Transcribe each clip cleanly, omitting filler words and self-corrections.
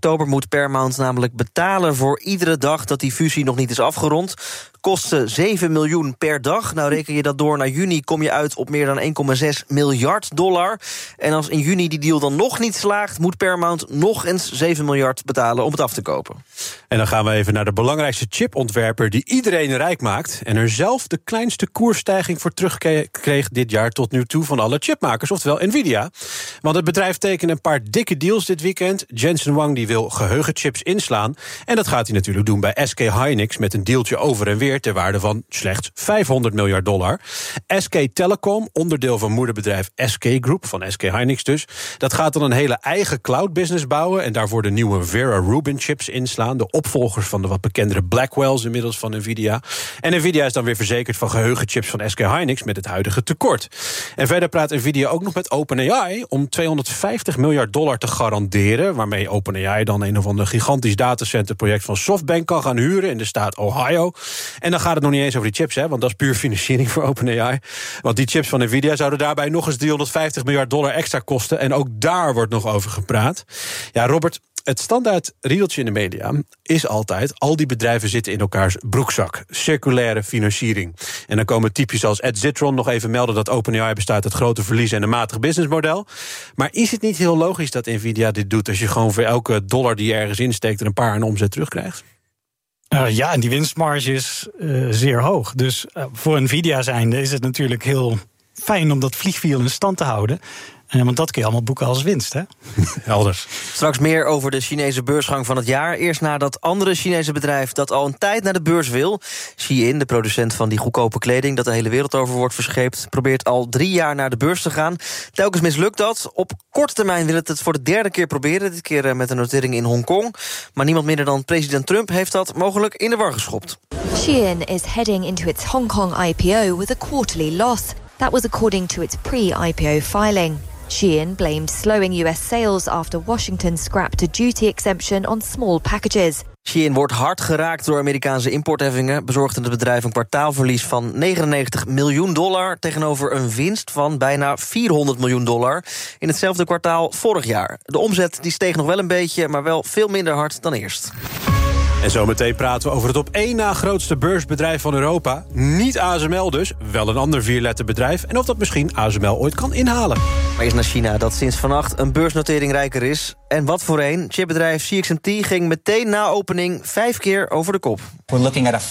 oktober moet Paramount namelijk betalen voor iedere dag dat die fusie nog niet is afgerond. Kostte $7 miljoen per dag. Nou, reken je dat door naar juni, kom je uit op meer dan $1,6 miljard. En als in juni die deal dan nog niet slaagt, moet Paramount nog eens 7 miljard betalen om het af te kopen. En dan gaan we even naar de belangrijkste chipontwerper die iedereen rijk maakt en er zelf de kleinste koersstijging voor terugkreeg dit jaar tot nu toe van alle chipmakers, oftewel Nvidia. Want het bedrijf tekende een paar dikke deals dit weekend. Jensen Huang die wil geheugenchips inslaan. En dat gaat hij natuurlijk doen bij SK Hynix met een deeltje over en weer ter waarde van slechts $500 miljard. SK Telecom, onderdeel van moederbedrijf SK Group, van SK Hynix dus, dat gaat dan een hele eigen cloud-business bouwen en daarvoor de nieuwe Vera Rubin chips inslaan, de opvolgers van de wat bekendere Blackwells inmiddels van Nvidia. En Nvidia is dan weer verzekerd van geheugenchips van SK Hynix met het huidige tekort. En verder praat Nvidia ook nog met OpenAI om $250 miljard te garanderen, waarmee OpenAI dan een of ander gigantisch datacenterproject van SoftBank kan gaan huren in de staat Ohio. En dan gaat het nog niet eens over die chips, want dat is puur financiering voor OpenAI. Want die chips van Nvidia zouden daarbij nog eens $350 miljard extra kosten. En ook daar wordt nog over gepraat. Ja, Robert, het standaard riedeltje in de media is altijd, al die bedrijven zitten in elkaars broekzak. Circulaire financiering. En dan komen types als Ed Zitron nog even melden dat OpenAI bestaat uit grote verliezen en een matig businessmodel. Maar is het niet heel logisch dat Nvidia dit doet als je gewoon voor elke dollar die je ergens insteekt er een paar aan omzet terugkrijgt? Ja, en die winstmarge is zeer hoog. Dus voor Nvidia zijnde is het natuurlijk heel fijn om dat vliegwiel in stand te houden. Want dat kun je allemaal boeken als winst, hè? Helder. Straks meer over de Chinese beursgang van het jaar. Eerst naar dat andere Chinese bedrijf dat al een tijd naar de beurs wil. Shein, de producent van die goedkope kleding dat de hele wereld over wordt verscheept, probeert al 3 jaar naar de beurs te gaan. Telkens mislukt dat. Op korte termijn wil het voor de 3e keer proberen. Dit keer met een notering in Hongkong. Maar niemand minder dan president Trump heeft dat mogelijk in de war geschopt. Shein is heading into its Hong Kong IPO with a quarterly loss. That was according to its pre-IPO filing. Shein blamed slowing US sales after Washington scrapped a duty exemption on small packages. Shein wordt hard geraakt door Amerikaanse importheffingen. Bezorgde het bedrijf een kwartaalverlies van $99 miljoen tegenover een winst van bijna $400 miljoen in hetzelfde kwartaal vorig jaar. De omzet die steeg nog wel een beetje, maar wel veel minder hard dan eerst. En zometeen praten we over het op 1 na grootste beursbedrijf van Europa. Niet ASML dus, wel een ander 4-letterbedrijf. En of dat misschien ASML ooit kan inhalen. Maar eerst naar China, dat sinds vannacht een beursnotering rijker is. En wat voor een. Chipbedrijf CXMT ging meteen na opening 5 keer over de kop. We're looking at a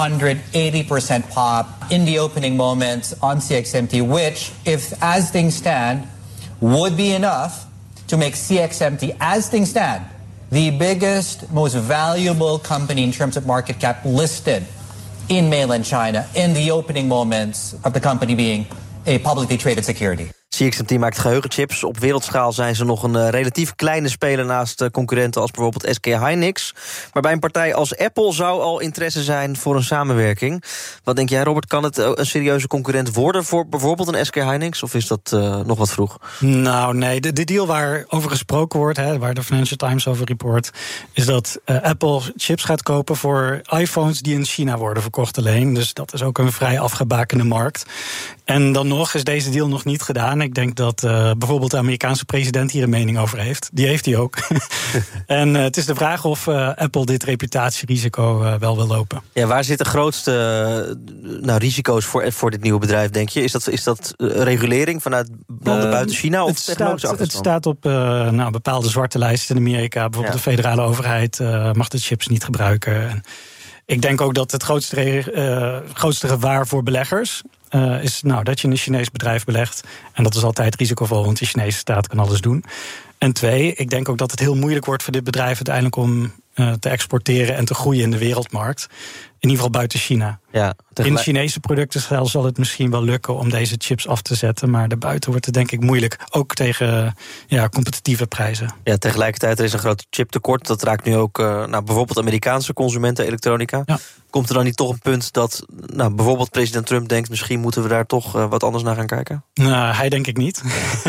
480% pop in the opening moment on CXMT, which, if as things stand, would be enough to make CXMT, as things stand, the biggest, most valuable company in terms of market cap listed in mainland China in the opening moments of the company being a publicly traded security. CXMT maakt geheugenchips. Op wereldschaal zijn ze nog een relatief kleine speler naast concurrenten als bijvoorbeeld SK Hynix. Maar bij een partij als Apple zou al interesse zijn voor een samenwerking. Wat denk jij, Robert, kan het een serieuze concurrent worden voor bijvoorbeeld een SK Hynix? Of is dat nog wat vroeg? Nou, nee, de deal waar over gesproken wordt, waar de Financial Times over report, is dat Apple chips gaat kopen voor iPhones die in China worden verkocht alleen. Dus dat is ook een vrij afgebakende markt. En dan nog is deze deal nog niet gedaan. Ik denk dat bijvoorbeeld de Amerikaanse president hier een mening over heeft. Die heeft hij ook. En het is de vraag of Apple dit reputatierisico wel wil lopen. Ja, waar zitten de grootste risico's voor dit nieuwe bedrijf, denk je? Is dat regulering vanuit landen buiten China? Of het staat op bepaalde zwarte lijsten in Amerika. Bijvoorbeeld de federale overheid mag de chips niet gebruiken. En ik denk ook dat het grootste gevaar voor beleggers is dat je in een Chinees bedrijf belegt. En dat is altijd risicovol, want de Chinese staat kan alles doen. En 2, ik denk ook dat het heel moeilijk wordt voor dit bedrijf uiteindelijk om te exporteren en te groeien in de wereldmarkt. In ieder geval buiten China. Ja, in Chinese producten zal het misschien wel lukken om deze chips af te zetten. Maar daarbuiten wordt het denk ik moeilijk. Ook tegen competitieve prijzen. Ja, tegelijkertijd er is een groot chiptekort. Dat raakt nu ook bijvoorbeeld Amerikaanse consumenten elektronica. Ja. Komt er dan niet toch een punt dat bijvoorbeeld president Trump denkt, misschien moeten we daar toch wat anders naar gaan kijken? Nou, hij denk ik niet.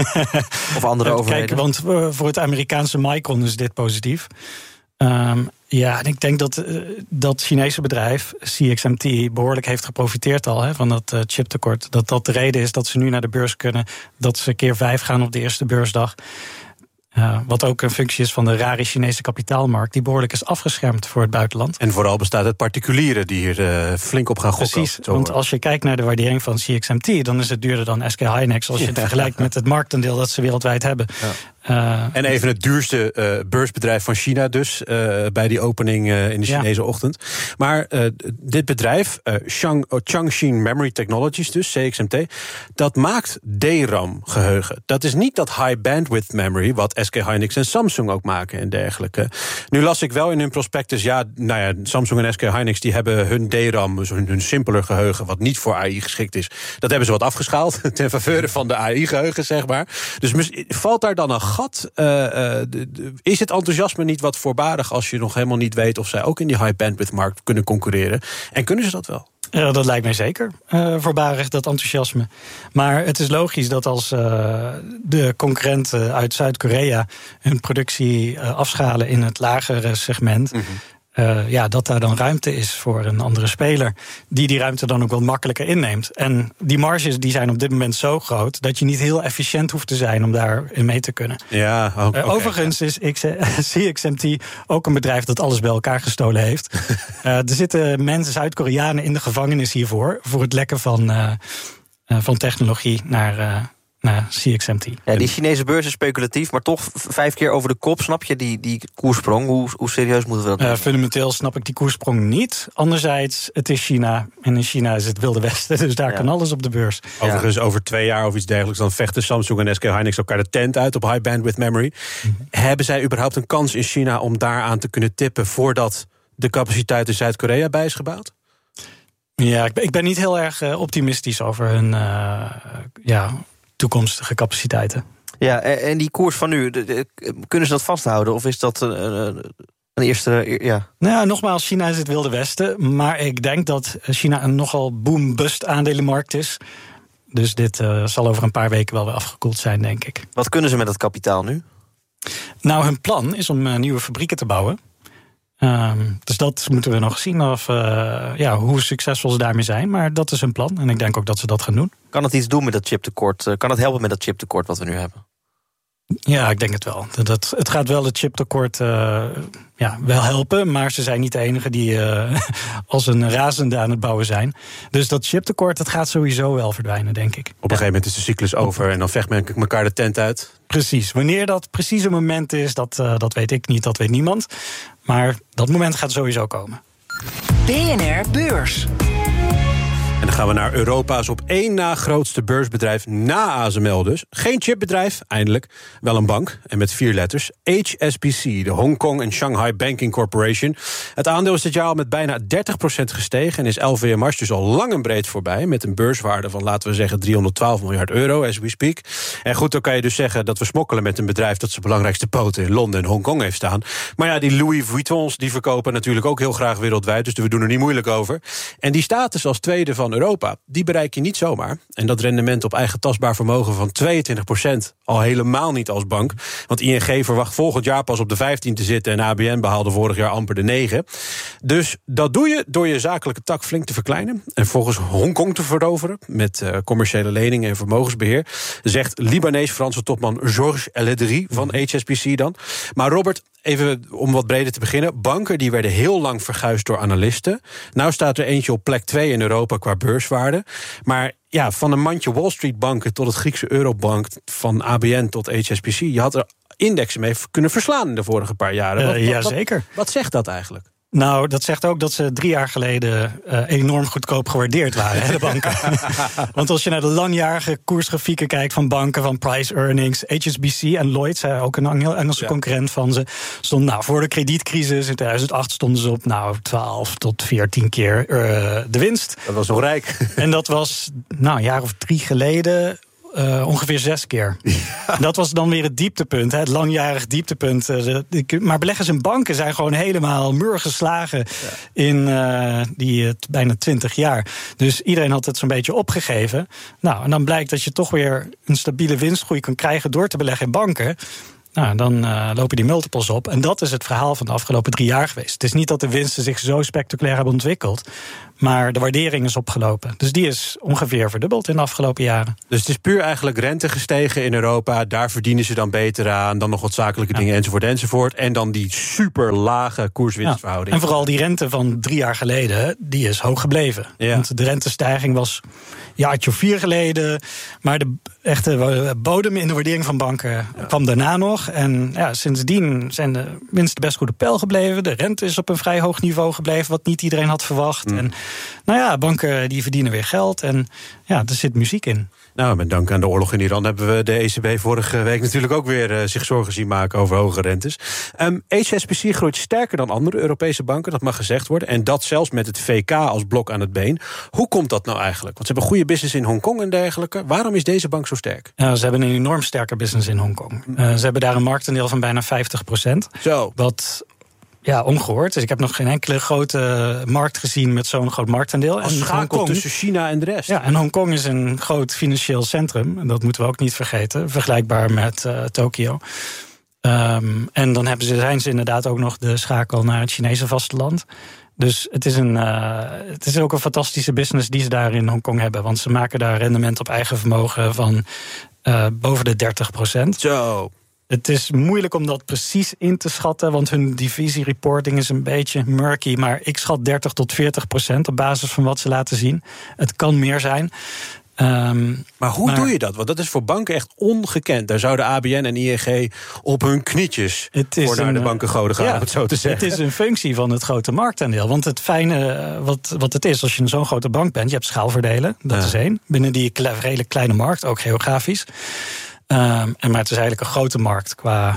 Of andere overheden? Kijk, want voor het Amerikaanse Micron is dit positief. En ik denk dat Chinese bedrijf, CXMT, behoorlijk heeft geprofiteerd al van dat chiptekort. Dat de reden is dat ze nu naar de beurs kunnen. Dat ze keer 5 gaan op de eerste beursdag. Wat ook een functie is van de rare Chinese kapitaalmarkt, die behoorlijk is afgeschermd voor het buitenland. En vooral bestaat uit particulieren die hier flink op gaan gokken. Precies, want als je kijkt naar de waardering van CXMT, dan is het duurder dan SK Hynix als je het vergelijkt met het marktaandeel dat ze wereldwijd hebben. Ja. En even het duurste beursbedrijf van China dus, bij die opening in de Chinese ochtend. Maar dit bedrijf, Changxin Memory Technologies dus, CXMT, dat maakt DRAM-geheugen. Dat is niet dat high bandwidth memory, wat SK Hynix en Samsung ook maken en dergelijke. Nu las ik wel in hun prospectus, Samsung en SK Hynix die hebben hun DRAM, dus hun simpeler geheugen, wat niet voor AI geschikt is, dat hebben ze wat afgeschaald, ten faveur van de AI-geheugen, zeg maar. Dus valt daar dan een gat? Is het enthousiasme niet wat voorbarig als je nog helemaal niet weet of zij ook in die high bandwidth markt kunnen concurreren? En kunnen ze dat wel? Ja, dat lijkt mij zeker voorbarig, dat enthousiasme. Maar het is logisch dat als de concurrenten uit Zuid-Korea hun productie afschalen in het lagere segment, dat daar dan ruimte is voor een andere speler, die ruimte dan ook wel makkelijker inneemt. En die marges die zijn op dit moment zo groot dat je niet heel efficiënt hoeft te zijn om daarin mee te kunnen. Ja, okay. Overigens is CXMT ook een bedrijf dat alles bij elkaar gestolen heeft. Er zitten mensen, Zuid-Koreanen, in de gevangenis hiervoor, voor het lekken van technologie naar CXMT. Ja, die Chinese beurs is speculatief, maar toch 5 keer over de kop. Snap je die koerssprong? Hoe serieus moeten we dat doen? Fundamenteel snap ik die koerssprong niet. Anderzijds, het is China. En in China is het Wilde Westen, dus daar kan alles op de beurs. Overigens, over 2 jaar of iets dergelijks, dan vechten Samsung en SK Hynix elkaar de tent uit op high bandwidth memory. Hebben zij überhaupt een kans in China om daaraan te kunnen tippen voordat de capaciteit in Zuid-Korea bij is gebouwd? Ja, ik ben niet heel erg optimistisch over hun toekomstige capaciteiten. Ja, en die koers van nu, kunnen ze dat vasthouden? Of is dat een eerste... Ja. Nou, nogmaals, China is het Wilde Westen. Maar ik denk dat China een nogal boom-bust aandelenmarkt is. Dus dit zal over een paar weken wel weer afgekoeld zijn, denk ik. Wat kunnen ze met dat kapitaal nu? Nou, hun plan is om nieuwe fabrieken te bouwen. Dus dat moeten we nog zien hoe succesvol ze daarmee zijn. Maar dat is hun plan en ik denk ook dat ze dat gaan doen. Kan het iets doen met dat chiptekort? Kan het helpen met dat chiptekort wat we nu hebben? Ja, ik denk het wel. Het gaat wel het chiptekort wel helpen, maar ze zijn niet de enige die als een razende aan het bouwen zijn. Dus dat chiptekort, dat gaat sowieso wel verdwijnen, denk ik. Op een gegeven moment is de cyclus over en dan vecht men elkaar de tent uit. Precies. Wanneer dat precieze moment is, dat weet ik niet, dat weet niemand. Maar dat moment gaat sowieso komen. BNR Beurs. En dan gaan we naar Europa's op 1 na grootste beursbedrijf na ASML dus. Geen chipbedrijf, eindelijk. Wel een bank, en met 4 letters. HSBC, de Hong Kong and Shanghai Banking Corporation. Het aandeel is dit jaar al met bijna 30% gestegen en is LVMH dus al lang en breed voorbij, met een beurswaarde van, laten we zeggen, 312 miljard euro, as we speak. En goed, dan kan je dus zeggen dat we smokkelen met een bedrijf dat zijn belangrijkste poten in Londen en Hongkong heeft staan. Maar ja, die Louis Vuittons, die verkopen natuurlijk ook heel graag wereldwijd, dus we doen er niet moeilijk over. En die status als tweede van Europa, die bereik je niet zomaar. En dat rendement op eigen tastbaar vermogen van 22% al helemaal niet als bank. Want ING verwacht volgend jaar pas op de 15 te zitten en ABN behaalde vorig jaar amper de 9. Dus dat doe je door je zakelijke tak flink te verkleinen en volgens Hongkong te veroveren met commerciële leningen en vermogensbeheer, zegt Libanees-Franse topman Georges Eledri van HSBC dan. Maar Robert, even om wat breder te beginnen, banken die werden heel lang verguisd door analisten. Nou staat er eentje op plek 2 in Europa qua beurswaarde. Maar ja, van een mandje Wall Street banken tot het Griekse Eurobank, van ABN tot HSBC, je had er indexen mee kunnen verslaan in de vorige paar jaren. Jazeker. Wat zegt dat eigenlijk? Nou, dat zegt ook dat ze 3 jaar geleden enorm goedkoop gewaardeerd waren, de banken. Want als je naar de langjarige koersgrafieken kijkt van banken, van price earnings, HSBC en Lloyds, ook een Engelse concurrent van ze, stonden voor de kredietcrisis in 2008 stonden ze op 12 tot 14 keer de winst. Dat was nog rijk. En dat was een jaar of 3 geleden ongeveer 6 keer. Ja. Dat was dan weer het dieptepunt, het langjarig dieptepunt. Maar beleggers in banken zijn gewoon helemaal geslagen in die bijna 20 jaar. Dus iedereen had het zo'n beetje opgegeven. Nou, en dan blijkt dat je toch weer een stabiele winstgroei kan krijgen door te beleggen in banken. dan lopen die multiples op. En dat is het verhaal van de afgelopen 3 jaar geweest. Het is niet dat de winsten zich zo spectaculair hebben ontwikkeld, maar de waardering is opgelopen. Dus die is ongeveer verdubbeld in de afgelopen jaren. Dus het is puur eigenlijk rente gestegen in Europa. Daar verdienen ze dan beter aan. Dan nog wat zakelijke dingen enzovoort. En dan die super lage koers-winstverhouding. En vooral die rente van 3 jaar geleden, die is hoog gebleven. Ja. Want de rentestijging was een jaartje of 4 geleden. Maar de echte bodem in de waardering van banken kwam daarna nog. En sindsdien zijn de winsten best goed op peil gebleven. De rente is op een vrij hoog niveau gebleven, wat niet iedereen had verwacht. En banken die verdienen weer geld. En er zit muziek in. Nou, met dank aan de oorlog in Iran hebben we de ECB vorige week natuurlijk ook weer zich zorgen zien maken over hoge rentes. HSBC groeit sterker dan andere Europese banken, dat mag gezegd worden. En dat zelfs met het VK als blok aan het been. Hoe komt dat nou eigenlijk? Want ze hebben goede business in Hongkong en dergelijke. Waarom is deze bank zo sterk? Ze hebben een enorm sterke business in Hongkong. Ze hebben daar een marktaandeel van bijna 50%. Zo. Wat ongehoord. Dus ik heb nog geen enkele grote markt gezien met zo'n groot marktaandeel. Als schakel tussen China en de rest. Ja, en Hongkong is een groot financieel centrum. En dat moeten we ook niet vergeten. Vergelijkbaar met Tokio. En dan zijn ze inderdaad ook nog de schakel naar het Chinese vasteland. Dus het is ook een fantastische business die ze daar in Hongkong hebben. Want ze maken daar rendement op eigen vermogen van boven de 30%. Zo. Het is moeilijk om dat precies in te schatten, want hun divisiereporting is een beetje murky. Maar ik schat 30-40% op basis van wat ze laten zien. Het kan meer zijn. Maar hoe doe je dat? Want dat is voor banken echt ongekend. Daar zouden ABN en ING op hun knietjes voor naar de bankengoden gaan, om het zo te zeggen. Het is een functie van het grote marktaandeel. Want het fijne wat het is, als je zo'n grote bank bent, je hebt schaalvoordelen, dat is één. Binnen die redelijk kleine markt, ook geografisch. Maar het is eigenlijk een grote markt qua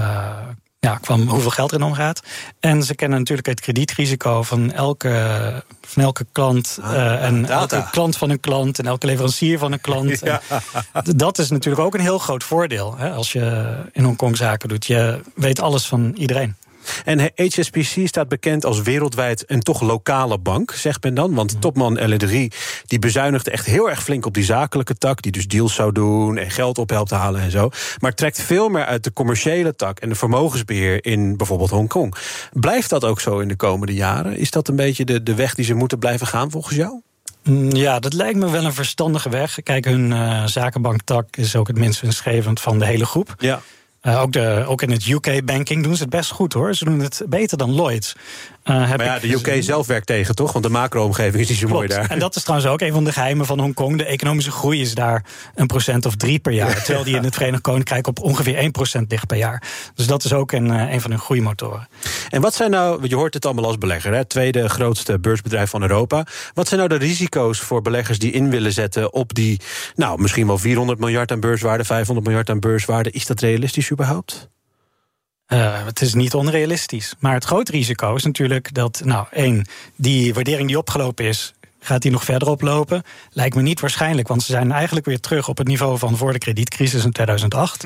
hoeveel geld erin omgaat. En ze kennen natuurlijk het kredietrisico van elke klant. En elke klant van een klant en elke leverancier van een klant. Ja. Dat is natuurlijk ook een heel groot voordeel, hè, als je in Hongkong zaken doet. Je weet alles van iedereen. En HSBC staat bekend als wereldwijd een toch lokale bank, zegt men dan. Want topman El-Edri die bezuinigde echt heel erg flink op die zakelijke tak, die dus deals zou doen en geld op helpt te halen en zo. Maar trekt veel meer uit de commerciële tak en de vermogensbeheer in bijvoorbeeld Hongkong. Blijft dat ook zo in de komende jaren? Is dat een beetje de weg die ze moeten blijven gaan volgens jou? Ja, dat lijkt me wel een verstandige weg. Kijk, hun zakenbanktak is ook het minst winstgevend van de hele groep. Ja. Ook in het UK-banking doen ze het best goed, hoor. Ze doen het beter dan Lloyds. Maar de UK zelf werkt tegen, toch? Want de macro-omgeving is niet zo mooi daar. En dat is trouwens ook een van de geheimen van Hongkong. De economische groei is daar 1% of 3% per jaar. Terwijl die in het Verenigd Koninkrijk op ongeveer 1% ligt per jaar. Dus dat is ook een van hun groeimotoren. En wat zijn nou, je hoort het allemaal als belegger, hè? Tweede grootste beursbedrijf van Europa. Wat zijn nou de risico's voor beleggers die in willen zetten op die, misschien wel 400 miljard aan beurswaarde, 500 miljard aan beurswaarde? Is dat realistisch überhaupt? Het is niet onrealistisch. Maar het grote risico is natuurlijk dat, die waardering die opgelopen is, gaat die nog verder oplopen? Lijkt me niet waarschijnlijk, want ze zijn eigenlijk weer terug op het niveau van voor de kredietcrisis in 2008.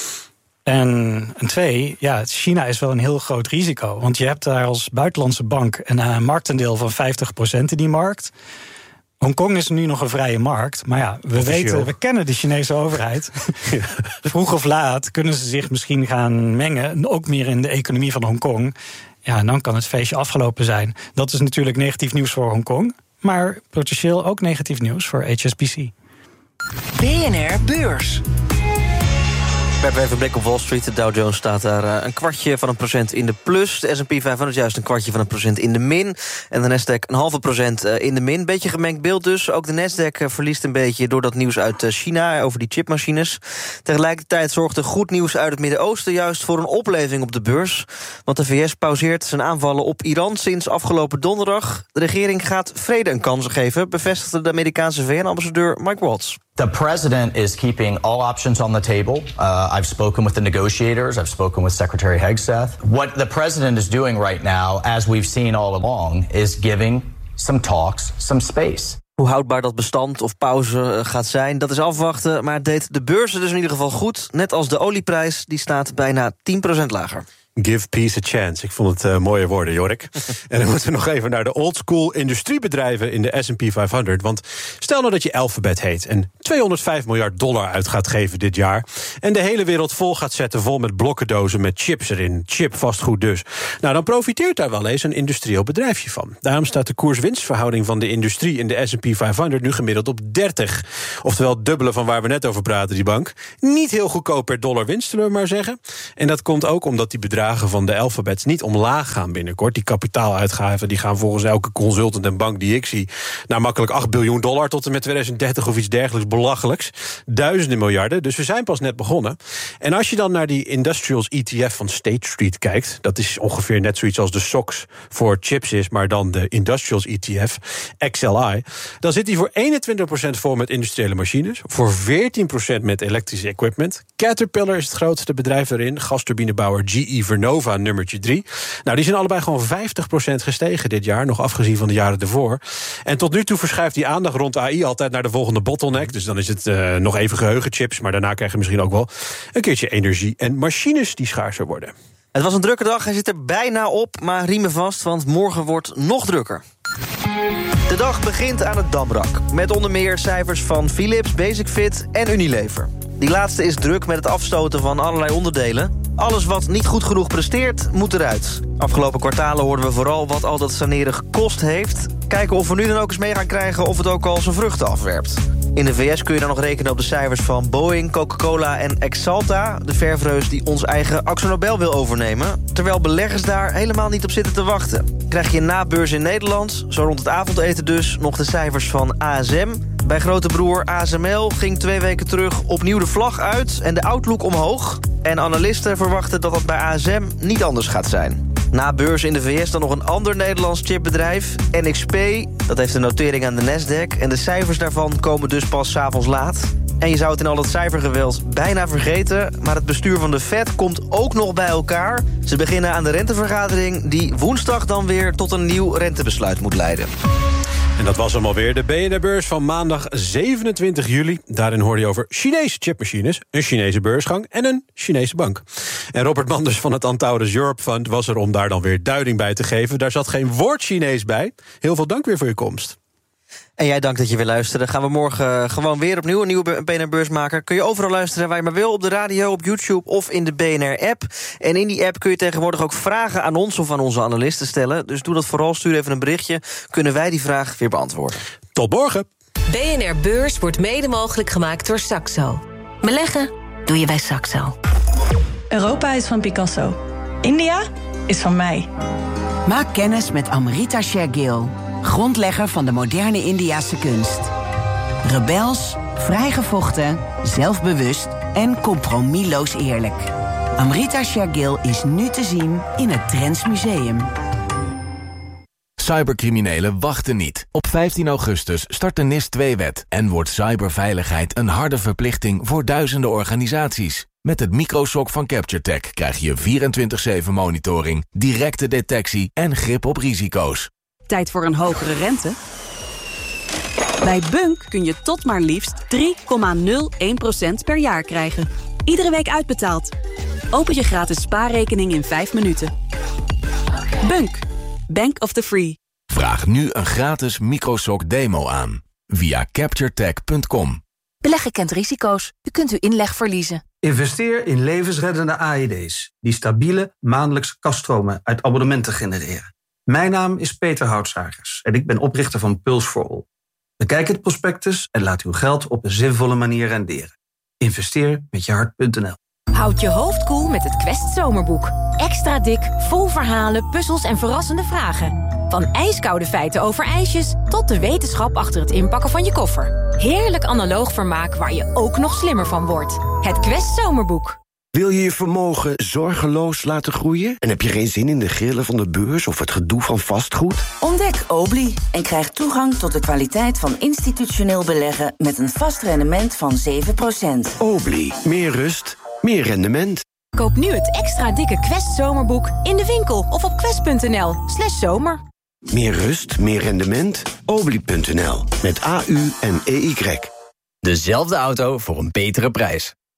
En 2, China is wel een heel groot risico. Want je hebt daar als buitenlandse bank een marktaandeel van 50% in die markt. Hongkong is nu nog een vrije markt, maar we kennen de Chinese overheid. Ja. Vroeg of laat kunnen ze zich misschien gaan mengen, ook meer in de economie van Hongkong. Ja, en dan kan het feestje afgelopen zijn. Dat is natuurlijk negatief nieuws voor Hongkong, maar potentieel ook negatief nieuws voor HSBC. BNR Beurs. We hebben even een blik op Wall Street. De Dow Jones staat daar 0,25% in de plus. De S&P 500 juist 0,25% in de min. En de Nasdaq 0,5% in de min. Beetje gemengd beeld dus. Ook de Nasdaq verliest een beetje door dat nieuws uit China over die chipmachines. Tegelijkertijd zorgde goed nieuws uit het Midden-Oosten juist voor een opleving op de beurs. Want de VS pauzeert zijn aanvallen op Iran sinds afgelopen donderdag. De regering gaat vrede een kans geven, bevestigde de Amerikaanse VN-ambassadeur Mike Waltz. The president is keeping all options on the table. I've spoken with the negotiators. I've spoken with Secretary Hegseth. What the president is doing right now, as we've seen all along, is giving some talks some space. Hoe houdbaar dat bestand of pauze gaat zijn, dat is afwachten. Maar het deed de beurzen dus in ieder geval goed. Net als de olieprijs, die staat bijna 10% lager. Give peace a chance. Ik vond het mooie woorden, Jorik. En dan moeten we nog even naar de oldschool industriebedrijven in de S&P 500. Want stel nou dat je Alphabet heet en $205 miljard uit gaat geven dit jaar. En de hele wereld vol gaat zetten, vol met blokkendozen met chips erin. Chipvastgoed dus. Nou, dan profiteert daar wel eens een industrieel bedrijfje van. Daarom staat de koers-winstverhouding van de industrie in de S&P 500 nu gemiddeld op 30. Oftewel het dubbele van waar we net over praten, die bank. Niet heel goedkoop per dollar winst, zullen we maar zeggen. En dat komt ook omdat die bedragen van de Alphabets niet omlaag gaan binnenkort. Die kapitaaluitgaven die gaan volgens elke consultant en bank die ik zie naar makkelijk $8 biljoen tot en met 2030 of iets dergelijks belachelijks. Duizenden miljarden, dus we zijn pas net begonnen. En als je dan naar die Industrials ETF van State Street kijkt, dat is ongeveer net zoiets als de SOX voor chips is, maar dan de Industrials ETF, XLI, dan zit die voor 21% vol met industriële machines, voor 14% met elektrische equipment. Caterpillar is het grootste bedrijf erin, gasturbinebouwer GE Vernova nummertje 3. Nou, die zijn allebei gewoon 50% gestegen dit jaar, nog afgezien van de jaren ervoor. En tot nu toe verschuift die aandacht rond AI altijd naar de volgende bottleneck. Dus dan is het nog even geheugenchips, maar daarna krijg je misschien ook wel een keertje energie en machines die schaarser worden. Het was een drukke dag, hij zit er bijna op, maar riemen vast, want morgen wordt nog drukker. De dag begint aan het Damrak, met onder meer cijfers van Philips, Basic-Fit en Unilever. Die laatste is druk met het afstoten van allerlei onderdelen. Alles wat niet goed genoeg presteert, moet eruit. Afgelopen kwartalen hoorden we vooral wat al dat saneren gekost heeft. Kijken of we nu dan ook eens mee gaan krijgen of het ook al zijn vruchten afwerpt. In de VS kun je dan nog rekenen op de cijfers van Boeing, Coca-Cola en Axalta, de verfreus die ons eigen Akzo Nobel wil overnemen, terwijl beleggers daar helemaal niet op zitten te wachten. Krijg je na beurs in Nederland, zo rond het avondeten dus, nog de cijfers van ASM. Bij grote broer ASML ging 2 weken terug opnieuw de vlag uit en de outlook omhoog. En analisten verwachten dat dat bij ASM niet anders gaat zijn. Na beurs in de VS dan nog een ander Nederlands chipbedrijf, NXP. Dat heeft een notering aan de Nasdaq en de cijfers daarvan komen dus pas 's avonds laat. En je zou het in al dat cijfergeweld bijna vergeten, maar het bestuur van de Fed komt ook nog bij elkaar. Ze beginnen aan de rentevergadering die woensdag dan weer tot een nieuw rentebesluit moet leiden. En dat was hem alweer, de BNR-beurs van maandag 27 juli. Daarin hoorde je over Chinese chipmachines, een Chinese beursgang en een Chinese bank. En Robert Manders van het Antaurus Europe Fund was er om daar dan weer duiding bij te geven. Daar zat geen woord Chinees bij. Heel veel dank weer voor je komst. En jij dank dat je weer luisterde. Gaan we morgen gewoon weer opnieuw een nieuwe BNR-beursmaker. Kun je overal luisteren waar je maar wil, op de radio, op YouTube of in de BNR-app. En in die app kun je tegenwoordig ook vragen aan ons of aan onze analisten stellen. Dus doe dat vooral, stuur even een berichtje. Kunnen wij die vraag weer beantwoorden. Tot morgen. BNR Beurs wordt mede mogelijk gemaakt door Saxo. Beleggen doe je bij Saxo. Europa is van Picasso. India is van mij. Maak kennis met Amrita Shergill, grondlegger van de moderne Indiase kunst. Rebels, vrijgevochten, zelfbewust en compromisloos eerlijk. Amrita Shergill is nu te zien in het Drents Museum. Cybercriminelen wachten niet. Op 15 augustus start de NIS-2-wet en wordt cyberveiligheid een harde verplichting voor duizenden organisaties. Met het microshock van CaptureTech krijg je 24/7 monitoring, directe detectie en grip op risico's. Tijd voor een hogere rente? Bij Bunk kun je tot maar liefst 3,01% per jaar krijgen. Iedere week uitbetaald. Open je gratis spaarrekening in 5 minuten. Bunk. Bank of the Free. Vraag nu een gratis microshock demo aan via capturetech.com. Beleggen kent risico's. U kunt uw inleg verliezen. Investeer in levensreddende AED's die stabiele maandelijkse kaststromen uit abonnementen genereren. Mijn naam is Peter Houtsagers en ik ben oprichter van Pulse for All. Bekijk het prospectus en laat uw geld op een zinvolle manier renderen. Investeer met je hart.nl. Houd je hoofd koel met het Quest Zomerboek. Extra dik, vol verhalen, puzzels en verrassende vragen. Van ijskoude feiten over ijsjes tot de wetenschap achter het inpakken van je koffer. Heerlijk analoog vermaak waar je ook nog slimmer van wordt. Het Quest Zomerboek. Wil je je vermogen zorgeloos laten groeien? En heb je geen zin in de grillen van de beurs of het gedoe van vastgoed? Ontdek Obli en krijg toegang tot de kwaliteit van institutioneel beleggen met een vast rendement van 7%. Obli, meer rust, meer rendement. Koop nu het extra dikke Quest Zomerboek in de winkel of op quest.nl/zomer. Meer rust, meer rendement? Obli.nl met AU en EY. Dezelfde auto voor een betere prijs.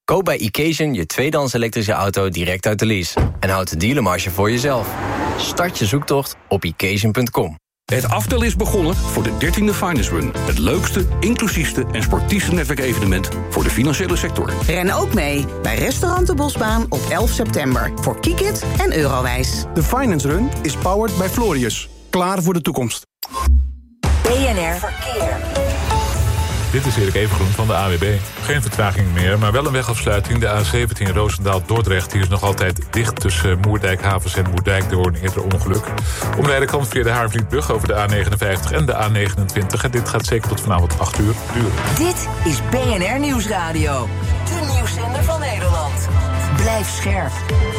Koop bij Occasion je tweedehands elektrische auto direct uit de lease. En houd de dealermarge voor jezelf. Start je zoektocht op Occasion.com. Het aftel is begonnen voor de 13e Finance Run. Het leukste, inclusiefste en sportiefste netwerkevenement voor de financiële sector. Ren ook mee bij Restaurant de Bosbaan op 11 september. Voor Kikit en Eurowijs. De Finance Run is powered by Florius. Klaar voor de toekomst. BNR Verkeer. Dit is Erik Evengroen van de AWB. Geen vertraging meer, maar wel een wegafsluiting. De A17 Roosendaal-Dordrecht die is nog altijd dicht tussen Moerdijk-Havens en Moerdijk door een eerder ongeluk. Omrijden kan via de Haarvlietbrug over de A59 en de A29. En dit gaat zeker tot vanavond 8 uur duren. Dit is BNR Nieuwsradio. De nieuwszender van Nederland. Blijf scherp.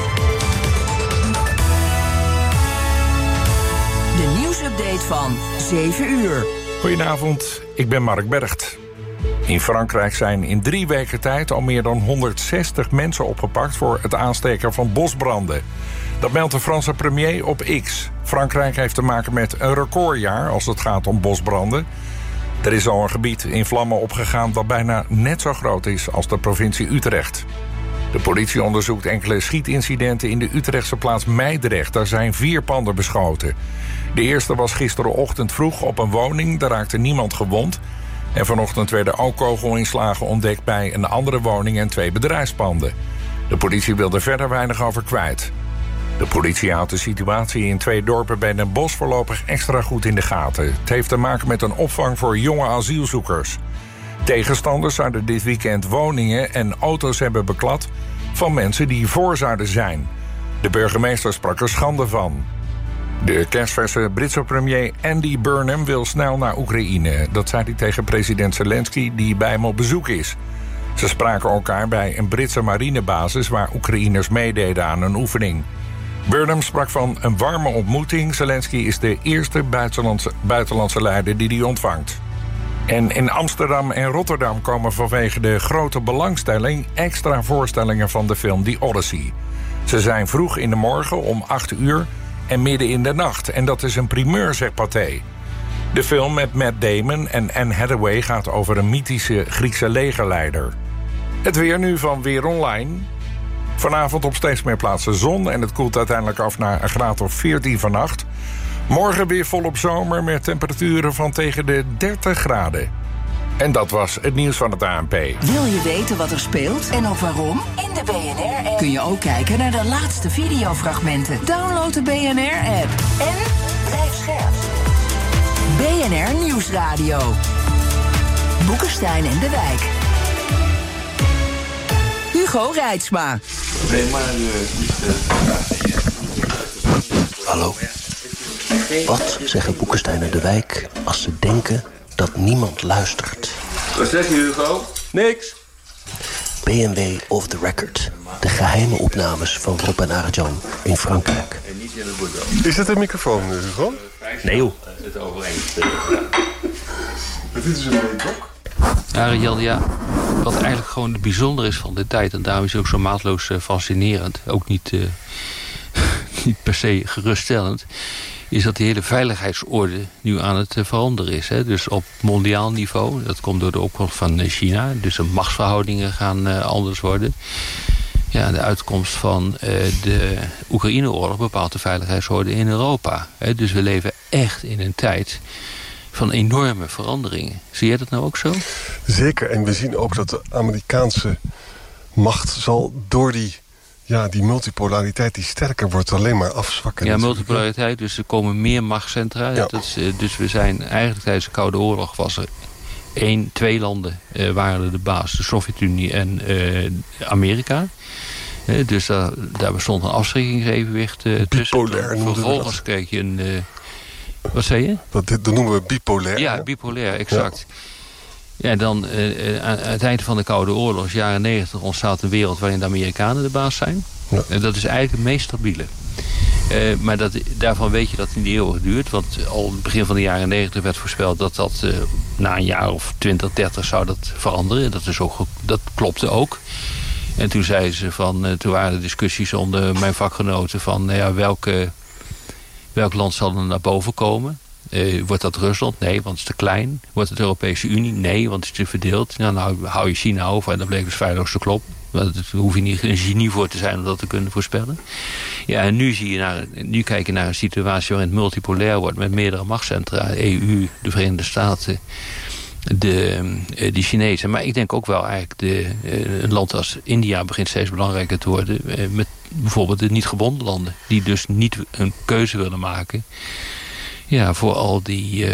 De nieuwsupdate van 7 uur. Goedenavond, ik ben Mark Bergt. In Frankrijk zijn in 3 weken tijd al meer dan 160 mensen opgepakt voor het aansteken van bosbranden. Dat meldt de Franse premier op X. Frankrijk heeft te maken met een recordjaar als het gaat om bosbranden. Er is al een gebied in vlammen opgegaan dat bijna net zo groot is als de provincie Utrecht. De politie onderzoekt enkele schietincidenten in de Utrechtse plaats Meidrecht. Daar zijn 4 panden beschoten. De eerste was gisterenochtend vroeg op een woning. Daar raakte niemand gewond. En vanochtend werden ook kogelinslagen ontdekt bij een andere woning en 2 bedrijfspanden. De politie wil er verder weinig over kwijt. De politie houdt de situatie in 2 dorpen bij Den Bosch voorlopig extra goed in de gaten. Het heeft te maken met een opvang voor jonge asielzoekers. Tegenstanders zouden dit weekend woningen en auto's hebben beklad van mensen die voor zouden zijn. De burgemeester sprak er schande van. De kerstverse Britse premier Andy Burnham wil snel naar Oekraïne. Dat zei hij tegen president Zelensky die bij hem op bezoek is. Ze spraken elkaar bij een Britse marinebasis waar Oekraïners meededen aan een oefening. Burnham sprak van een warme ontmoeting. Zelensky is de eerste buitenlandse leider die hij ontvangt. En in Amsterdam en Rotterdam komen vanwege de grote belangstelling extra voorstellingen van de film The Odyssey. Ze zijn vroeg in de morgen om 8 uur en midden in de nacht. En dat is een primeur, zegt Pathé. De film met Matt Damon en Anne Hathaway gaat over een mythische Griekse legerleider. Het weer nu van Weer Online. Vanavond op steeds meer plaatsen zon en het koelt uiteindelijk af naar een graad of 14 vannacht. Morgen weer volop zomer met temperaturen van tegen de 30 graden. En dat was het nieuws van het ANP. Wil je weten wat er speelt en ook waarom? In de BNR-app kun je ook kijken naar de laatste videofragmenten. Download de BNR-app en blijf scherp. BNR Nieuwsradio. Boekenstein en de Wijk. Hugo Reitsma. Hallo. Wat zeggen Boekenstein en de Wijk als ze denken dat niemand luistert? Wat zeg je, Hugo? Niks. BMW Off the Record. De geheime opnames van Rob en Arjan in Frankrijk. Is dat een microfoon, Hugo? Nee, joh. Dit is een meetok. Arjan, ja. Wat eigenlijk gewoon bijzonder is van de tijd, en daarom is het ook zo maatloos fascinerend, ook niet per se geruststellend, is dat die hele veiligheidsorde nu aan het veranderen is. Hè? Dus op mondiaal niveau, dat komt door de opkomst van China. Dus de machtsverhoudingen gaan anders worden. Ja, de uitkomst van de Oekraïne-oorlog bepaalt de veiligheidsorde in Europa. Hè? Dus we leven echt in een tijd van enorme veranderingen. Zie jij dat nou ook zo? Zeker, en we zien ook dat de Amerikaanse macht zal door die multipolariteit die sterker wordt alleen maar afzwakken. Ja, multipolariteit, dus er komen meer machtscentra. Ja. Dus we zijn eigenlijk tijdens de Koude Oorlog was er 2 landen waren de baas. De Sovjet-Unie en Amerika. Dus daar bestond een afschrikkingsevenwicht tussen. Vervolgens kreeg je een... wat zei je? Dat noemen we bipolair. Ja, bipolair, exact. Ja, dan aan het eind van de Koude Oorlog, jaren 90, ontstaat een wereld waarin de Amerikanen de baas zijn. Ja. En dat is eigenlijk het meest stabiele. Maar daarvan weet je dat het niet eeuwig duurt. Want al in het begin van de jaren 90 werd voorspeld dat na een jaar of 20, 30 zou dat veranderen. Dat klopte ook. En toen zeiden ze toen waren er discussies onder mijn vakgenoten van welk land zal er naar boven komen? Wordt dat Rusland? Nee, want het is te klein. Wordt het de Europese Unie? Nee, want het is te verdeeld. Nou hou je China over en dat bleek dus feilloos te Daar hoef je niet een genie voor te zijn om dat te kunnen voorspellen. Ja, en nu kijk je naar een situatie waarin het multipolair wordt met meerdere machtscentra. EU, de Verenigde Staten, de Chinezen. Maar ik denk ook wel eigenlijk een land als India begint steeds belangrijker te worden. Met bijvoorbeeld de niet gebonden landen. Die dus niet een keuze willen maken. Ja, voor al die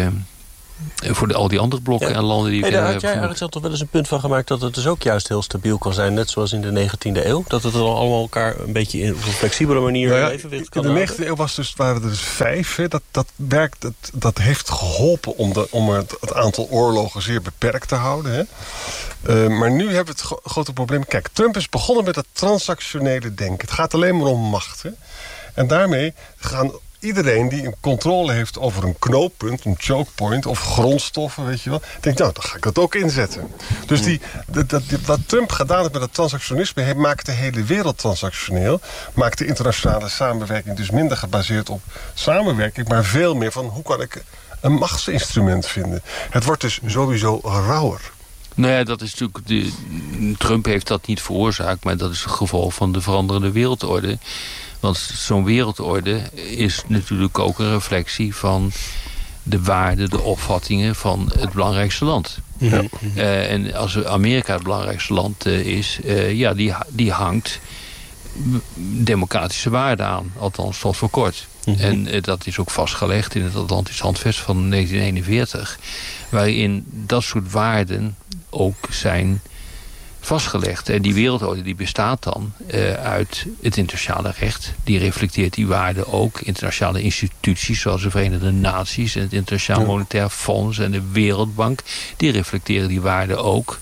andere blokken en landen die... Daar had jij eigenlijk zelf toch wel eens een punt van gemaakt... dat het dus ook juist heel stabiel kan zijn, net zoals in de 19e eeuw? Dat het dan allemaal elkaar een beetje op een flexibele manier evenwicht kan houden? In de 19e eeuw waren er dus 5. Hè. Dat heeft geholpen om het aantal oorlogen zeer beperkt te houden. Hè. Maar nu hebben we het grote probleem... Kijk, Trump is begonnen met het transactionele denken. Het gaat alleen maar om macht. Hè. En daarmee gaan... Iedereen die een controle heeft over een knooppunt, een chokepoint of grondstoffen, weet je wel, denkt, nou, dan ga ik dat ook inzetten. Dus wat Trump gedaan heeft met het transactionisme, hij maakt de hele wereld transactioneel, maakt de internationale samenwerking dus minder gebaseerd op samenwerking, maar veel meer van hoe kan ik een machtsinstrument vinden. Het wordt dus sowieso rauwer. Nou ja, dat is natuurlijk... Trump heeft dat niet veroorzaakt, maar dat is het gevolg van de veranderende wereldorde. Want zo'n wereldorde is natuurlijk ook een reflectie van de waarden, de opvattingen van het belangrijkste land. Ja. En als Amerika het belangrijkste land is, die hangt democratische waarden aan. Althans, tot voor kort. En dat is ook vastgelegd in het Atlantisch Handvest van 1941. Waarin dat soort waarden ook zijn vastgelegd. En die wereldorde die bestaat dan uit het internationale recht. Die reflecteert die waarden ook. Internationale instituties zoals de Verenigde Naties en het Internationaal Monetair Fonds en de Wereldbank, die reflecteren die waarden ook.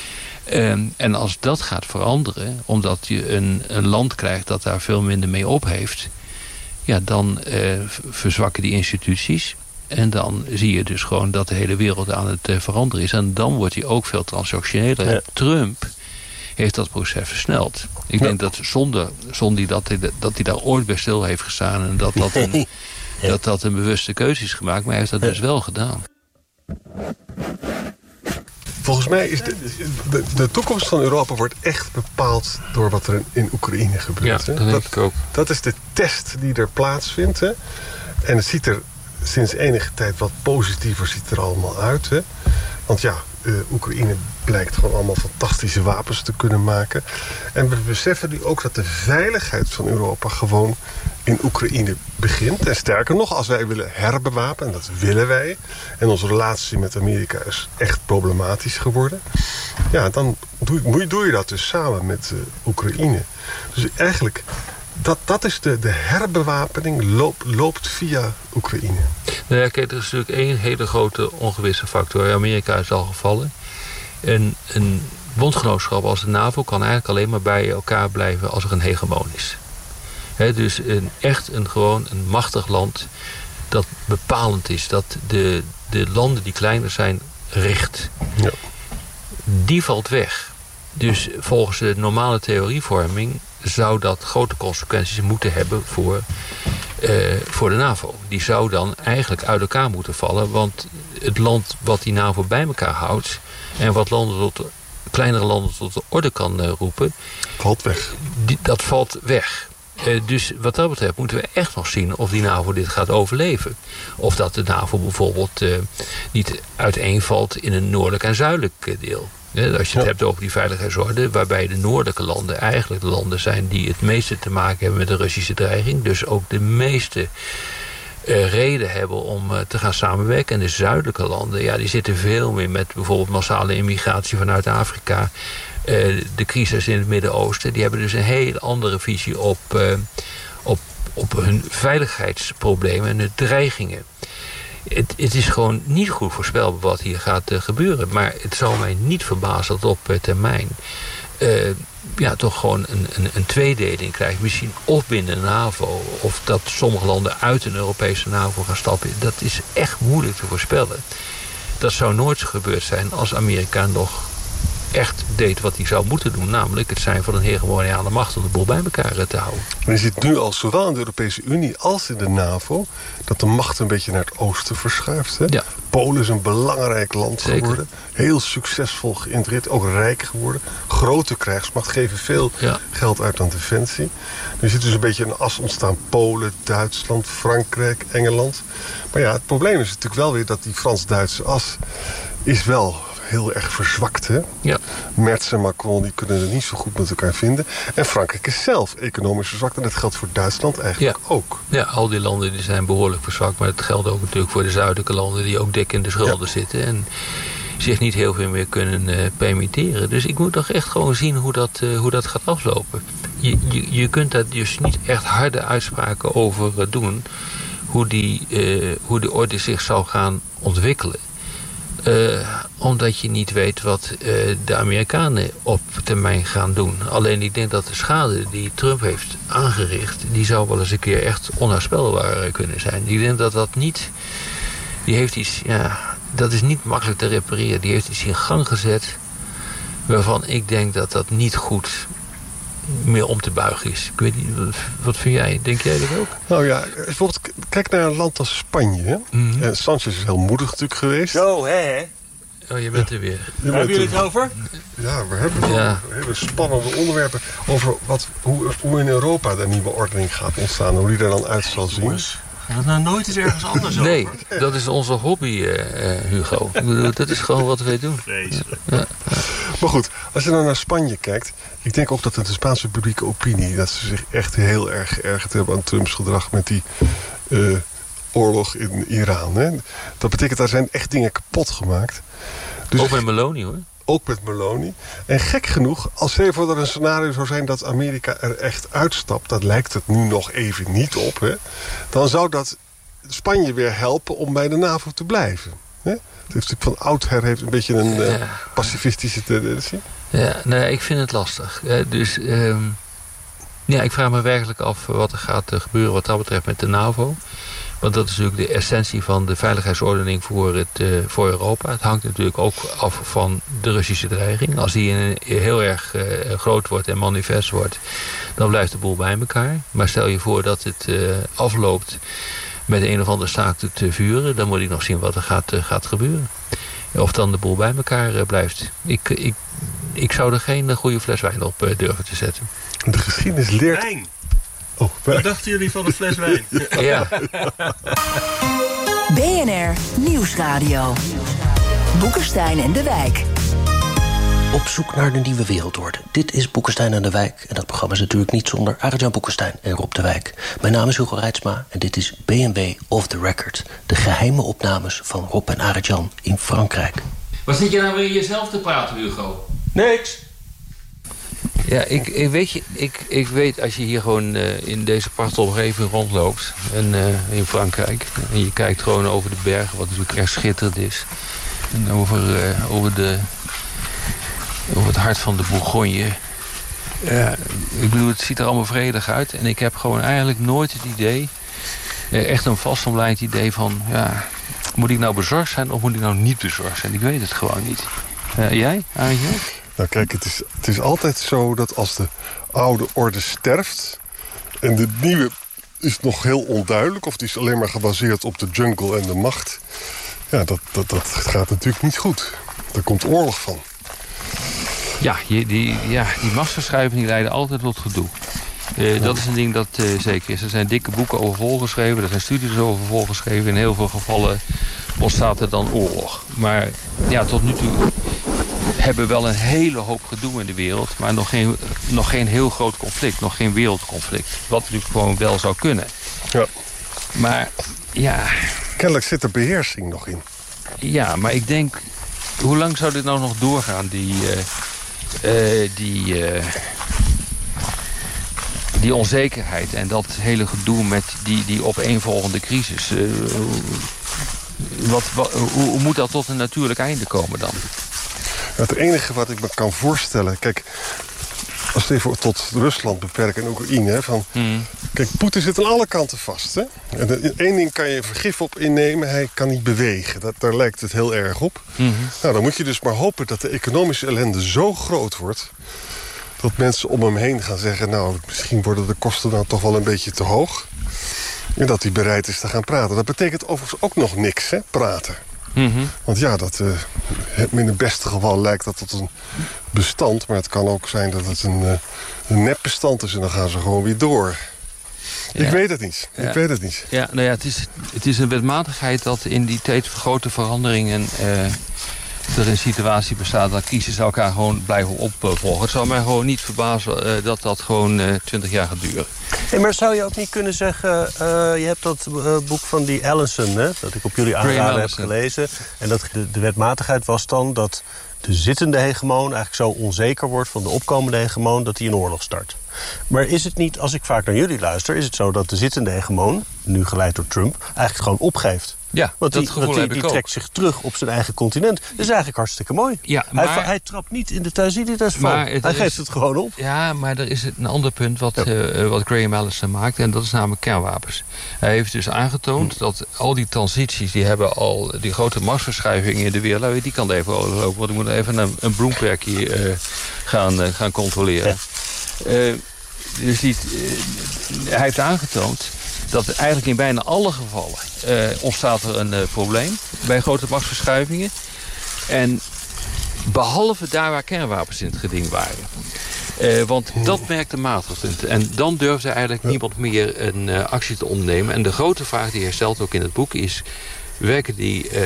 En als dat gaat veranderen, omdat je een land krijgt dat daar veel minder mee op heeft, ja, dan verzwakken die instituties. En dan zie je dus gewoon dat de hele wereld aan het veranderen is. En dan wordt hij ook veel transactioneler. Ja. Trump heeft dat proces versneld. Ik denk dat zonder dat hij daar ooit bij stil heeft gestaan en dat een bewuste keuze is gemaakt. Maar hij heeft dat dus wel gedaan. Volgens mij is de toekomst van Europa wordt echt bepaald door wat er in Oekraïne gebeurt. Ja, dat denk ik ook. Dat is de test die er plaatsvindt. Hè? En het ziet er sinds enige tijd wat positiever ziet er allemaal uit. Hè? Want ja, Oekraïne blijkt gewoon allemaal fantastische wapens te kunnen maken. En we beseffen nu ook dat de veiligheid van Europa gewoon in Oekraïne begint. En sterker nog, als wij willen herbewapenen, en dat willen wij, en onze relatie met Amerika is echt problematisch geworden, ja, dan doe je dat dus samen met Oekraïne. Dus eigenlijk, dat is de herbewapening loopt via Oekraïne. Nou ja, kijk, er is natuurlijk één hele grote ongewisse factor. Amerika is al gevallen. En een bondgenootschap als de NAVO kan eigenlijk alleen maar bij elkaar blijven als er een hegemoon is. Dus gewoon een machtig land dat bepalend is. Dat de landen die kleiner zijn richt. Ja. Die valt weg. Dus volgens de normale theorievorming zou dat grote consequenties moeten hebben voor de NAVO. Die zou dan eigenlijk uit elkaar moeten vallen. Want het land wat die NAVO bij elkaar houdt en wat kleinere landen tot de orde kan roepen, valt weg. Dat valt weg. Dus wat dat betreft moeten we echt nog zien of die NAVO dit gaat overleven. Of dat de NAVO bijvoorbeeld niet uiteenvalt in een noordelijk en zuidelijk deel. Als je het hebt over die veiligheidsorde, waarbij de noordelijke landen eigenlijk de landen zijn die het meeste te maken hebben met de Russische dreiging. Dus ook de meeste reden hebben om te gaan samenwerken. En de zuidelijke landen, die zitten veel meer met bijvoorbeeld massale immigratie vanuit Afrika. De crisis in het Midden-Oosten, die hebben dus een hele andere visie op hun veiligheidsproblemen en de dreigingen. Het is gewoon niet goed voorspelbaar wat hier gaat gebeuren. Maar het zou mij niet verbazen dat op termijn toch gewoon een tweedeling krijgt. Misschien of binnen de NAVO, of dat sommige landen uit een Europese NAVO gaan stappen. Dat is echt moeilijk te voorspellen. Dat zou nooit gebeurd zijn als Amerika nog echt deed wat hij zou moeten doen. Namelijk het zijn van een hegemoniale macht om de boel bij elkaar te houden. Maar je ziet nu al, zowel in de Europese Unie als in de NAVO, dat de macht een beetje naar het oosten verschuift. Hè? Ja. Polen is een belangrijk land geworden. Heel succesvol geïntegreerd, ook rijk geworden. Grote krijgsmacht, geven veel geld uit aan defensie. Er zit dus een beetje een as ontstaan. Polen, Duitsland, Frankrijk, Engeland. Maar ja, het probleem is natuurlijk wel weer dat die Frans-Duitse as is wel heel erg verzwakt. Hè? Ja. Merz en Macron die kunnen het niet zo goed met elkaar vinden. En Frankrijk is zelf economisch verzwakt. En dat geldt voor Duitsland eigenlijk ook. Ja, al die landen die zijn behoorlijk verzwakt. Maar het geldt ook natuurlijk voor de zuidelijke landen die ook dik in de schulden zitten. En zich niet heel veel meer kunnen permitteren. Dus ik moet toch echt gewoon zien hoe dat gaat aflopen. Je kunt daar dus niet echt harde uitspraken over doen. Hoe de orde zich zal gaan ontwikkelen. Omdat je niet weet wat de Amerikanen op termijn gaan doen. Alleen ik denk dat de schade die Trump heeft aangericht, die zou wel eens een keer echt onherstelbaar kunnen zijn. Ik denk dat niet, die heeft iets, dat is niet makkelijk te repareren. Die heeft iets in gang gezet waarvan ik denk dat niet goed meer om te buigen is. Ik weet niet, wat vind jij? Denk jij dat ook? Nou ja, bijvoorbeeld, kijk naar een land als Spanje. En Sanchez is heel moedig natuurlijk geweest. Zo, hè? Oh, je bent er weer. Hebben jullie het over? Ja, we hebben hele spannende onderwerpen over hoe in Europa de nieuwe ordening gaat ontstaan. Hoe die er dan uit zal zien. Gaat het nou nooit eens ergens anders over? Nee, dat is onze hobby, Hugo. Ik bedoel, dat is gewoon wat wij doen. Ja. Maar goed, als je dan naar Spanje kijkt, ik denk ook dat in de Spaanse publieke opinie, dat ze zich echt heel erg geërgerd hebben aan Trumps gedrag met die oorlog in Iran. Hè. Dat betekent, daar zijn echt dingen kapot gemaakt. Dus ook met Meloni, hoor. Ook met Meloni. En gek genoeg, als er een scenario zou zijn dat Amerika er echt uitstapt, dat lijkt het nu nog even niet op, hè, dan zou dat Spanje weer helpen om bij de NAVO te blijven. Hè? Het heeft natuurlijk van oudsher een beetje een pacifistische tendentie. Ja, nou, ik vind het lastig. Dus ik vraag me werkelijk af wat er gaat gebeuren wat dat betreft met de NAVO. Want dat is natuurlijk de essentie van de veiligheidsordening voor Europa. Het hangt natuurlijk ook af van de Russische dreiging. Als die heel erg groot wordt en manifest wordt, dan blijft de boel bij elkaar. Maar stel je voor dat het afloopt met een of andere staakt te vuren, dan moet ik nog zien wat er gaat gebeuren. Of dan de boel bij elkaar blijft. Ik zou er geen goede fles wijn op durven te zetten. De geschiedenis leert... Wijn! Wat dachten jullie van een fles wijn? Ja. BNR Nieuwsradio. Boekenstein en de Wijk. Op zoek naar de nieuwe wereldorde. Dit is Boekenstein en de Wijk. En dat programma is natuurlijk niet zonder Arjan Boekenstein en Rob de Wijk. Mijn naam is Hugo Reitsma en dit is BMW Off the Record. De geheime opnames van Rob en Arjan in Frankrijk. Wat zit je nou weer jezelf te praten, Hugo? Niks. Ja, ik weet als je hier gewoon in deze prachtige omgeving rondloopt. En in Frankrijk. En je kijkt gewoon over de bergen, wat natuurlijk erg schitterend is. En over het hart van de Bourgogne. Ik bedoel, het ziet er allemaal vredig uit. En ik heb gewoon eigenlijk nooit het idee, echt een vastomlijnd idee van, moet ik nou bezorgd zijn of moet ik nou niet bezorgd zijn? Ik weet het gewoon niet. Jij, Arjan? Nou kijk, het is altijd zo dat als de oude orde sterft en de nieuwe is nog heel onduidelijk, of die is alleen maar gebaseerd op de jungle en de macht, ja, dat gaat natuurlijk niet goed. Daar komt oorlog van. Ja, die machtsverschuivingen leiden altijd tot gedoe. Dat is een ding dat zeker is. Er zijn dikke boeken over volgeschreven, er zijn studies over volgeschreven. In heel veel gevallen ontstaat er dan oorlog. Maar ja, tot nu toe hebben we wel een hele hoop gedoe in de wereld, maar nog geen heel groot conflict, nog geen wereldconflict. Wat natuurlijk gewoon wel zou kunnen. Ja. Maar ja... Kennelijk zit er beheersing nog in. Ja, maar ik denk, hoe lang zou dit nou nog doorgaan, die onzekerheid en dat hele gedoe met die opeenvolgende crisis? Hoe moet dat tot een natuurlijk einde komen dan? Het enige wat ik me kan voorstellen, kijk, als we even tot Rusland beperken en Oekraïne. Hè, kijk, Poetin zit aan alle kanten vast. Hè? En één ding kan je vergif op innemen. Hij kan niet bewegen. Daar lijkt het heel erg op. Nou, dan moet je dus maar hopen dat de economische ellende zo groot wordt... dat mensen om hem heen gaan zeggen... nou, misschien worden de kosten dan toch wel een beetje te hoog. En dat hij bereid is te gaan praten. Dat betekent overigens ook nog niks, hè, praten. Want ja, in het beste geval lijkt dat tot een bestand. Maar het kan ook zijn dat het een nepbestand is. En dan gaan ze gewoon weer door. Ja. Ik weet het niet. Ja. Ik weet het niet. Ja, nou ja, het is een wetmatigheid dat in die tijd van grote veranderingen... er een situatie bestaat dat kiezers elkaar gewoon blijven opvolgen. Het zou mij gewoon niet verbazen dat dat gewoon 20 jaar gaat duren. Hey, maar zou je ook niet kunnen zeggen... je hebt dat boek van die Allison, hè, dat ik op jullie aanraden heb gelezen. En dat de wetmatigheid was dan dat de zittende hegemoon eigenlijk zo onzeker wordt van de opkomende hegemoon dat hij een oorlog start. Maar is het niet, als ik vaak naar jullie luister, is het zo dat de zittende hegemoon, nu geleid door Trump, eigenlijk gewoon opgeeft? Ja, want die trekt zich terug op zijn eigen continent. Dat is eigenlijk hartstikke mooi. Ja, maar hij trapt niet in de Thucydides van. Hij geeft het gewoon op. Ja, maar er is een ander punt wat Graham Allison maakt. En dat is namelijk kernwapens. Hij heeft dus aangetoond dat al die transities... die hebben al die grote machtsverschuivingen in de wereld... die kan er even overlopen. Want ik moet even een Bloomberg hier gaan controleren. Ja. Dus hij heeft aangetoond... dat eigenlijk in bijna alle gevallen ontstaat er een probleem bij grote machtsverschuivingen. En behalve daar waar kernwapens in het geding waren. Want dat merkte matigend. En dan durfde eigenlijk niemand meer een actie te ondernemen. En de grote vraag die hij stelt ook in het boek is... werken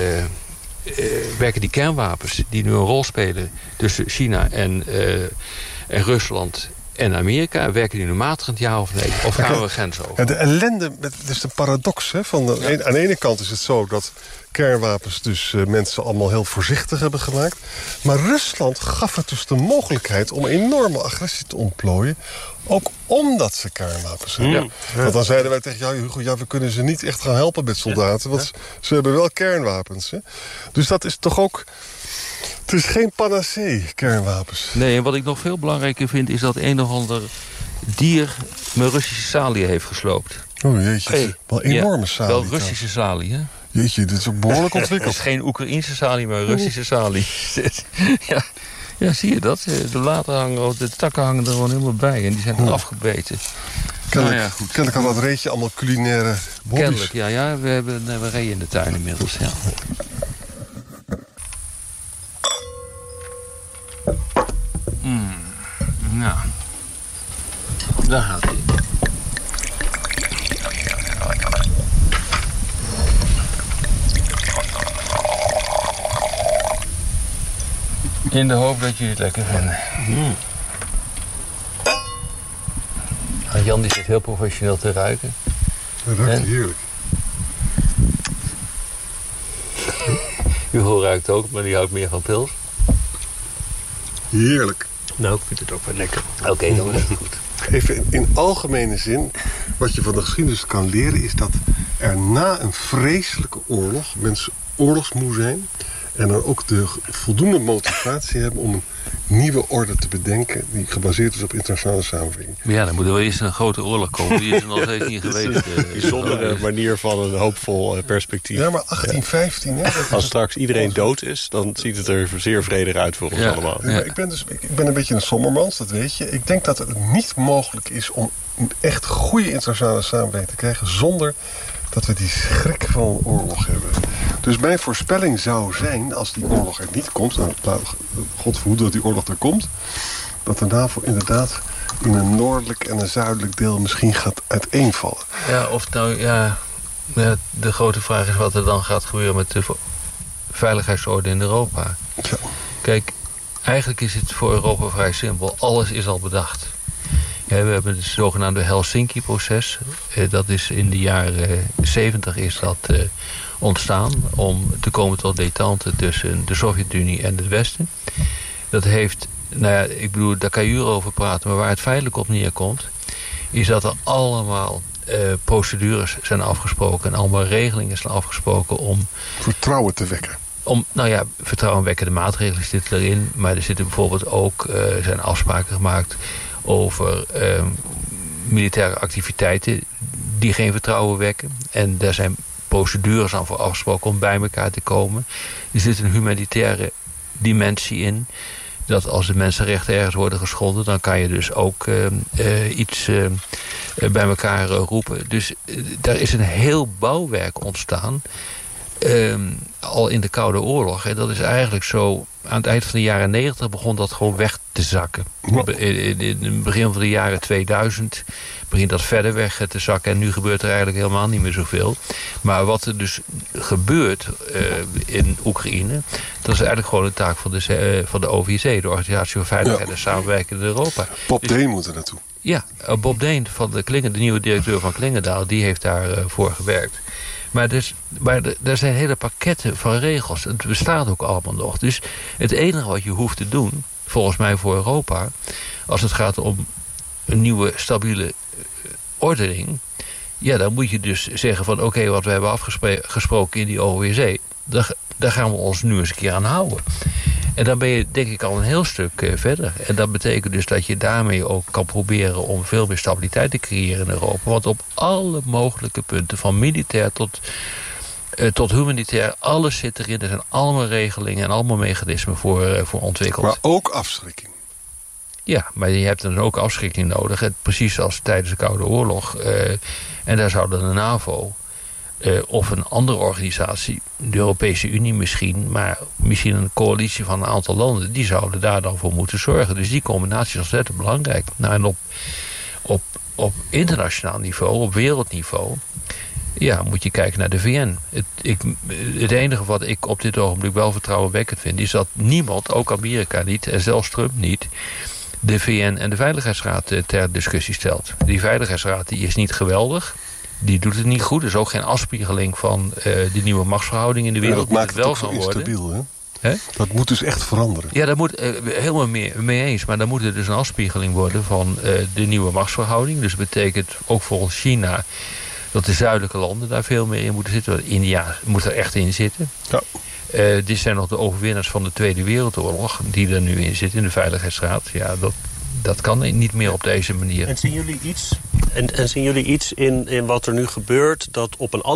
die kernwapens die nu een rol spelen tussen China en Rusland... en Amerika, werken die nu matigend, ja of nee? Of gaan we een grens over? Ja, de ellende, het is een paradox. Hè, aan de ene kant is het zo dat kernwapens dus mensen allemaal heel voorzichtig hebben gemaakt. Maar Rusland gaf het dus de mogelijkheid om enorme agressie te ontplooien. Ook omdat ze kernwapens hebben. Ja. Want dan zeiden wij tegen jou, Hugo, we kunnen ze niet echt gaan helpen met soldaten. Want ze hebben wel kernwapens. Hè. Dus dat is toch ook... Het is geen panacee, kernwapens. Nee, en wat ik nog veel belangrijker vind... is dat een of ander dier met Russische salie heeft gesloopt. Oh jeetje, wel enorme salie. Wel Russische salie, hè? Jeetje, dit is ook behoorlijk ontwikkeld. Het is geen Oekraïnse salie, maar Russische salie. Ja, zie je dat? De bladeren hangen, de takken hangen er gewoon helemaal bij. En die zijn er afgebeten. Kennelijk had dat reetje allemaal culinaire hobby's. Kennelijk, ja. We reden in de tuin inmiddels, ja. Nou, daar gaat hij. In de hoop dat jullie het lekker vinden. Jan die zit heel professioneel te ruiken. Dat ruikt heerlijk. Hugo ruikt ook, maar die houdt meer van pils. Heerlijk. Nou, ik vind het ook wel lekker. Oké, dan is het goed. Even in algemene zin, wat je van de geschiedenis kan leren... is dat er na een vreselijke oorlog mensen oorlogsmoe zijn... en dan ook de voldoende motivatie hebben om een nieuwe orde te bedenken... die gebaseerd is op internationale samenwerking. Ja, dan moet er wel eerst een grote oorlog komen. Die is er nog steeds niet geweest. Een bijzondere manier van een hoopvol perspectief. Ja, maar 1815... Hè, als straks iedereen dood is, dan ziet het er zeer vredig uit voor ons allemaal. Ja. Ik ben een beetje een sombermans, dat weet je. Ik denk dat het niet mogelijk is om een echt goede internationale samenwerking te krijgen... zonder dat we die schrik van een oorlog hebben. Dus mijn voorspelling zou zijn, als die oorlog er niet komt... nou, God verhoede dat die oorlog er komt... dat de NAVO inderdaad in een noordelijk en een zuidelijk deel misschien gaat uiteenvallen. Ja, of nou, de grote vraag is wat er dan gaat gebeuren met de veiligheidsorde in Europa. Ja. Kijk, eigenlijk is het voor Europa vrij simpel. Alles is al bedacht. Ja, we hebben het zogenaamde Helsinki-proces. Dat is in de jaren 70 is dat ontstaan... om te komen tot détente tussen de Sovjet-Unie en het Westen. Dat heeft, ik bedoel, daar kan je uren over praten... maar waar het feitelijk op neerkomt... is dat er allemaal procedures zijn afgesproken... en allemaal regelingen zijn afgesproken om... vertrouwen te wekken. Vertrouwen wekkende maatregelen zitten erin... maar er zitten bijvoorbeeld ook zijn afspraken gemaakt... over militaire activiteiten die geen vertrouwen wekken. En daar zijn procedures aan voor afgesproken om bij elkaar te komen. Er zit een humanitaire dimensie in. Dat als de mensenrechten ergens worden geschonden, dan kan je dus ook iets bij elkaar roepen. Dus daar is een heel bouwwerk ontstaan. Al in de Koude Oorlog. En dat is eigenlijk zo. Aan het eind van de jaren 90 begon dat gewoon weg te zakken. In het begin van de jaren 2000 begint dat verder weg te zakken. En nu gebeurt er eigenlijk helemaal niet meer zoveel. Maar wat er dus gebeurt in Oekraïne, dat is eigenlijk gewoon een taak van de OVSE, de Organisatie voor Veiligheid en Samenwerking in Europa. Bob Deen moet er naartoe. Ja, Bob Deen van de nieuwe directeur van Klingendaal, die heeft daarvoor gewerkt. Maar er zijn hele pakketten van regels. Het bestaat ook allemaal nog. Dus het enige wat je hoeft te doen, volgens mij voor Europa, als het gaat om een nieuwe stabiele ordening, ja, dan moet je dus zeggen van oké, wat we hebben afgesproken in die OVSE, daar gaan we ons nu eens een keer aan houden. En dan ben je denk ik al een heel stuk verder. En dat betekent dus dat je daarmee ook kan proberen om veel meer stabiliteit te creëren in Europa. Want op alle mogelijke punten, van militair tot humanitair, alles zit erin. Er zijn allemaal regelingen en allemaal mechanismen voor ontwikkeld. Maar ook afschrikking. Ja, maar je hebt dan ook afschrikking nodig. Precies als tijdens de Koude Oorlog. En daar zou dan de NAVO of een andere organisatie, de Europese Unie misschien, maar misschien een coalitie van een aantal landen, die zouden daar dan voor moeten zorgen. Dus die combinatie is ontzettend belangrijk. Nou, en op internationaal niveau, op wereldniveau, ja, moet je kijken naar de VN. Het enige wat ik op dit ogenblik wel vertrouwenwekkend vind, is dat niemand, ook Amerika niet en zelfs Trump niet, de VN en de Veiligheidsraad ter discussie stelt. Die Veiligheidsraad die is niet geweldig. Die doet het niet goed. Er is ook geen afspiegeling van die nieuwe machtsverhouding in de wereld. Dat maakt het wel zo instabiel, hè? Dat moet dus echt veranderen. Ja, daar moet helemaal mee eens. Maar dan moet er dus een afspiegeling worden van de nieuwe machtsverhouding. Dus dat betekent ook volgens China dat de zuidelijke landen daar veel meer in moeten zitten. India moet er echt in zitten. Ja. Dit zijn nog de overwinnaars van de Tweede Wereldoorlog die er nu in zitten in de Veiligheidsraad. Ja, dat kan niet meer op deze manier. En zien jullie iets in wat er nu gebeurt dat op een